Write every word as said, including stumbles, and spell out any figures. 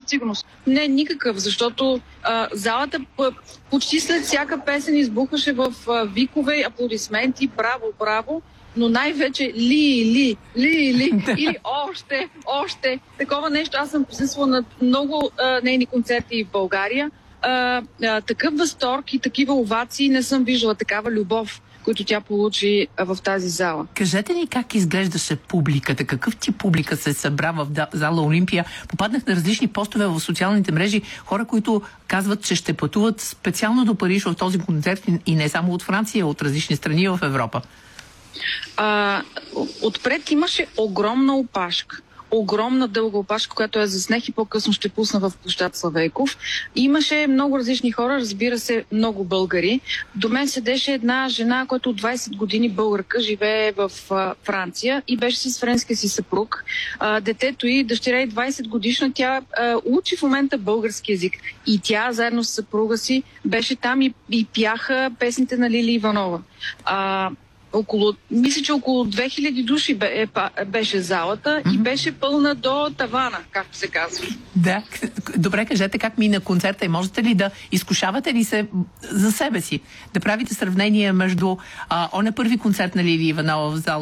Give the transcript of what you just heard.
сигурност. Не, никакъв, защото а, залата почти след всяка песен избухваше в а, викове, аплодисменти, браво, браво, но най-вече ли, ли, ли, ли, или още, още. Такова нещо. Аз съм присъствала на много а, нейни концерти в България. А, а, такъв възторг и такива овации не съм виждала, такава любов, които тя получи а, в тази зала. Кажете ни как изглеждаше публиката, какъв тип публика се събра в зала Олимпия. Попаднах на различни постове в социалните мрежи, хора, които казват, че ще пътуват специално до Париж в този концерт и не само от Франция, от различни страни в Европа. А, отпред имаше огромна опашка. Огромна дълга опашка, която я заснех и по-късно ще пусна в площад Славейков. Имаше много различни хора, разбира се, много българи. До мен седеше една жена, която от двайсет години българка, живее в а, Франция и беше с френския си съпруг. А, детето й, дъщеря й двайсет годишна, тя а, учи в момента български език. И тя, заедно с съпруга си, беше там и, и пяха песните на Лили Иванова. А, Около, мисля, че около две хиляди души бе, е, беше залата mm-hmm. и беше пълна до тавана, както се казва. Да, добре, кажете как мина концерта и можете ли да изкушавате ли се за себе си, да правите сравнение между а, оня първи концерт на Лили Иванова в зала